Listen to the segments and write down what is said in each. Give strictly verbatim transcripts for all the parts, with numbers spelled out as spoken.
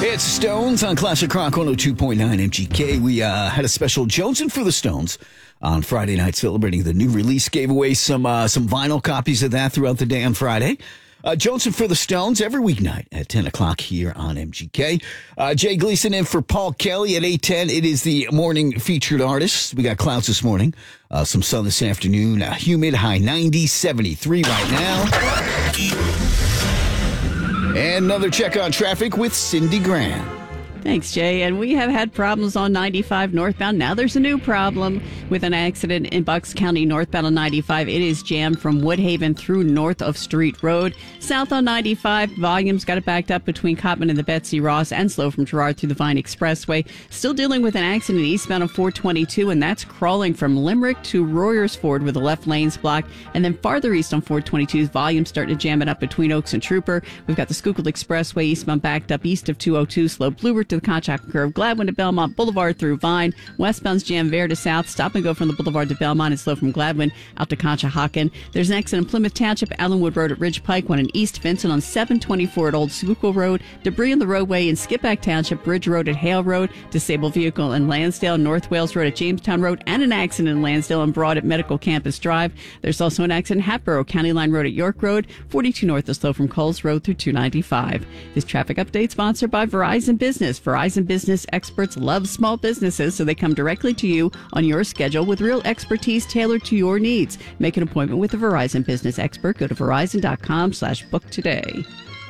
It's Stones on Classic Rock one oh two point nine M G K. We uh, had a special Jonesing for the Stones on Friday night celebrating the new release. Gave away some uh, some vinyl copies of that throughout the day on Friday. Uh, Jonesing for the Stones every weeknight at ten o'clock here on M G K. Uh, Jay Gleason in for Paul Kelly at eight ten. It is the morning featured artist. We got clouds this morning, uh, some sun this afternoon, uh, humid, high ninety, seventy-three right now. And another check on traffic with Cindy Graham. Thanks, Jay. And we have had problems on ninety-five northbound. Now there's a new problem with an accident in Bucks County northbound on ninety-five. It is jammed from Woodhaven through north of Street Road. South on ninety-five, volumes got it backed up between Cottman and the Betsy Ross, and slow from Girard through the Vine Expressway. Still dealing with an accident eastbound on four twenty-two, and that's crawling from Limerick to Royersford with the left lanes blocked. And then farther east on four twenty-two's volumes starting to jam it up between Oaks and Trooper. We've got the Schuylkill Expressway eastbound backed up east of two oh two, slow Bluebird to the Conshohocken Curve, Gladwin to Belmont Boulevard through Vine. Westbound's jam Vare to South, stop and go from the Boulevard to Belmont and slow from Gladwin out to Conshohocken. There's an accident in Plymouth Township, Allenwood Road at Ridge Pike, one in East Vincent on seven twenty-four at Old Schuylkill Road. Debris in the roadway in Skippack Township, Bridge Road at Hale Road. Disabled vehicle in Lansdale, North Wales Road at Jamestown Road, and an accident in Lansdale and Broad at Medical Campus Drive. There's also an accident in Hatboro, County Line Road at York Road. forty-two North is slow from Coles Road through two ninety-five. This traffic update sponsored by Verizon Business. Verizon Business experts love small businesses, so they come directly to you on your schedule with real expertise tailored to your needs. Make an appointment with a Verizon Business expert. Go to verizon.com slash book today.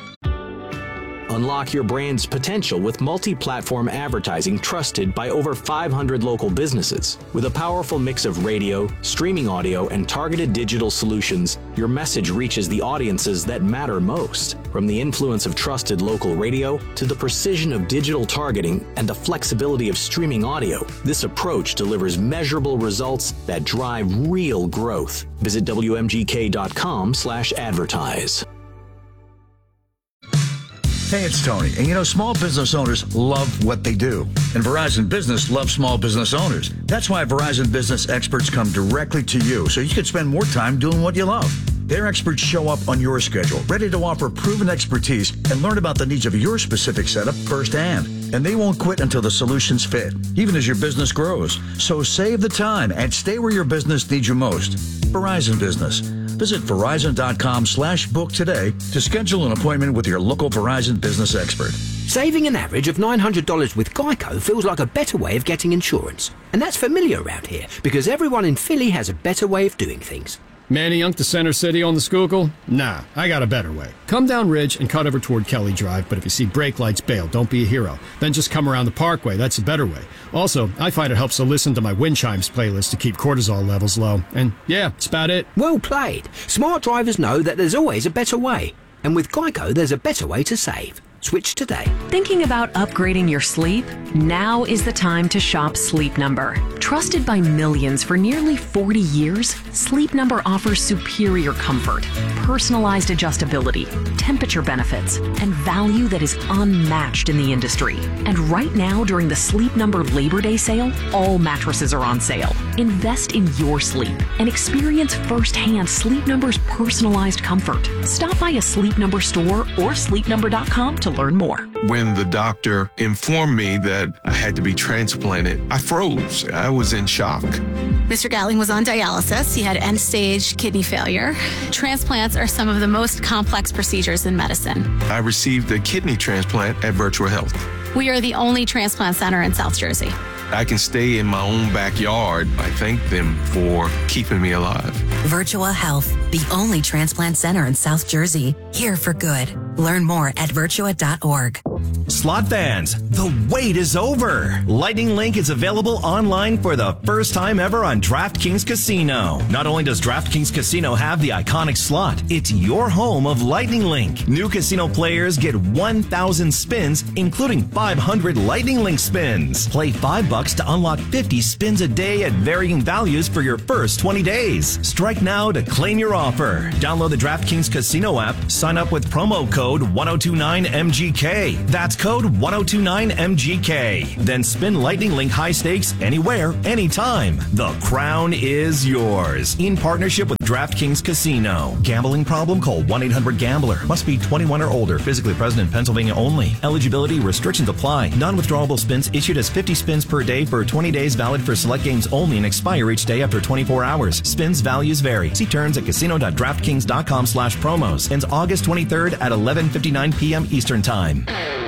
Unlock your brand's potential with multi-platform advertising trusted by over five hundred local businesses. With a powerful mix of radio, streaming audio, and targeted digital solutions, your message reaches the audiences that matter most. From the influence of trusted local radio to the precision of digital targeting and the flexibility of streaming audio, this approach delivers measurable results that drive real growth. Visit W M G K dot com slash advertise. Hey, it's Tony. And you know, small business owners love what they do. And Verizon Business loves small business owners. That's why Verizon Business experts come directly to you, so you can spend more time doing what you love. Their experts show up on your schedule, ready to offer proven expertise and learn about the needs of your specific setup firsthand. And they won't quit until the solutions fit, even as your business grows. So save the time and stay where your business needs you most. Verizon Business. Visit Verizon.com slash book today to schedule an appointment with your local Verizon Business expert. Saving an average of nine hundred dollars with Geico feels like a better way of getting insurance. And that's familiar around here, because everyone in Philly has a better way of doing things. Manayunk to Center City on the Schuylkill? Nah, I got a better way. Come down Ridge and cut over toward Kelly Drive, but if you see brake lights, bail. Don't be a hero. Then just come around the Parkway. That's the better way. Also, I find it helps to listen to my wind chimes playlist to keep cortisol levels low. And yeah, that's about it. Well played. Smart drivers know that there's always a better way. And with Geico, there's a better way to save. Switch today. Thinking about upgrading your sleep? Now is the time to shop Sleep Number. Trusted by millions for nearly forty years, Sleep Number offers superior comfort, personalized adjustability, temperature benefits, and value that is unmatched in the industry. And right now, during the Sleep Number Labor Day sale, all mattresses are on sale. Invest in your sleep and experience firsthand Sleep Number's personalized comfort. Stop by a Sleep Number store or sleep number dot com to learn more. When the doctor informed me that I had to be transplanted, I froze. I was in shock. Mister Gatling was on dialysis. He had end-stage kidney failure. Transplants are some of the most complex procedures in medicine. I received a kidney transplant at Virtual Health. We are the only transplant center in South Jersey. I can stay in my own backyard. I thank them for keeping me alive. Virtual Health, the only transplant center in South Jersey. Here for good. Learn more at virtua dot org. Slot fans, the wait is over. Lightning Link is available online for the first time ever on DraftKings Casino. Not only does DraftKings Casino have the iconic slot, it's your home of Lightning Link. New casino players get one thousand spins, including five hundred Lightning Link spins. Play five bucks to unlock fifty spins a day at varying values for your first twenty days. Strike now to claim your offer. Download the DraftKings Casino app, sign up with promo code one oh two nine M G K. That's code one oh two nine M G K. Then spin Lightning Link high stakes anywhere, anytime. The crown is yours. In partnership with DraftKings Casino. Gambling problem? Call one eight hundred gambler. Must be twenty-one or older. Physically present in Pennsylvania only. Eligibility restrictions apply. Non-withdrawable spins issued as fifty spins per day for twenty days, valid for select games only, and expire each day after twenty-four hours. Spins values vary. See terms at casino.draftkings.com slash promos. Ends August twenty-third at eleven fifty-nine p.m. Eastern Time.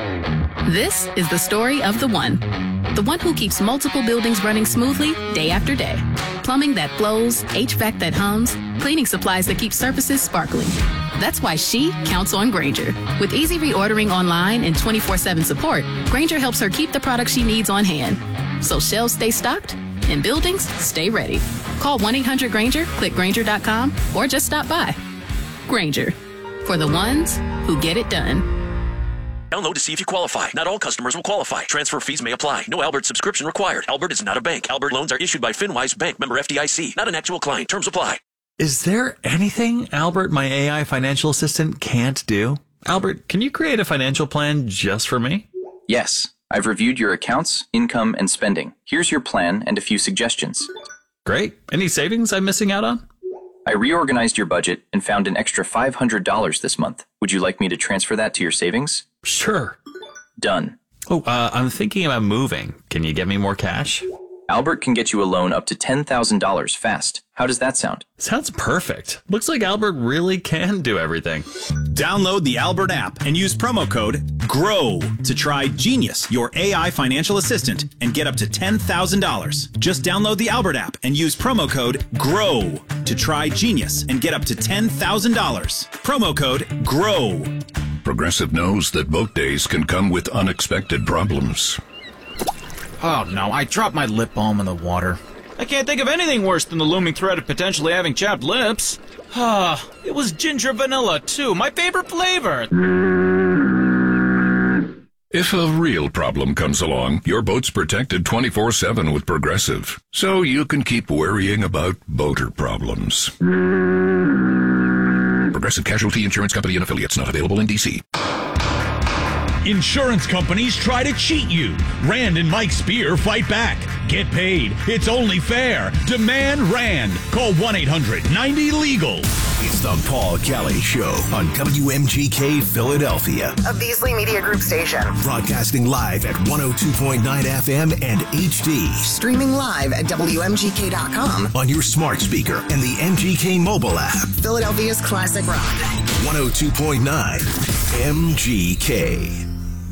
This is the story of the one. The one who keeps multiple buildings running smoothly day after day. Plumbing that flows, H V A C that hums, cleaning supplies that keep surfaces sparkling. That's why she counts on Grainger. With easy reordering online and twenty-four seven support, Grainger helps her keep the products she needs on hand. So shelves stay stocked and buildings stay ready. Call one eight hundred Grainger, click Grainger dot com, or just stop by. Grainger, for the ones who get it done. Download to see if you qualify. Not all customers will qualify. Transfer fees may apply. No Albert subscription required. Albert is not a bank. Albert loans are issued by FinWise Bank, member F D I C. Not an actual client. Terms apply. Is there anything Albert, my A I financial assistant, can't do? Albert, can you create a financial plan just for me? Yes. I've reviewed your accounts, income, and spending. Here's your plan and a few suggestions. Great. Any savings I'm missing out on? I reorganized your budget and found an extra five hundred dollars this month. Would you like me to transfer that to your savings? Sure. Done. Oh, uh, I'm thinking about moving. Can you get me more cash? Albert can get you a loan up to ten thousand dollars fast. How does that sound? Sounds perfect. Looks like Albert really can do everything. Download the Albert app and use promo code GROW to try Genius, your A I financial assistant, and get up to ten thousand dollars. Just download the Albert app and use promo code GROW to try Genius and get up to ten thousand dollars. Promo code GROW. Progressive knows that boat days can come with unexpected problems. Oh no, I dropped my lip balm in the water. I can't think of anything worse than the looming threat of potentially having chapped lips. Ah, it was ginger vanilla too, my favorite flavor. If a real problem comes along, your boat's protected twenty-four seven with Progressive, so you can keep worrying about boater problems. Progressive Casualty Insurance Company and affiliates, not available in D C. Insurance companies try to cheat you. Rand and Mike Spear fight back. Get paid. It's only fair. Demand Rand. Call one eight hundred ninety legal. It's the Paul Kelly Show on W M G K Philadelphia. A Beasley Media Group station. Broadcasting live at one oh two point nine F M and H D. Streaming live at W M G K dot com. On your smart speaker and the M G K mobile app. Philadelphia's classic rock. one oh two point nine M G K.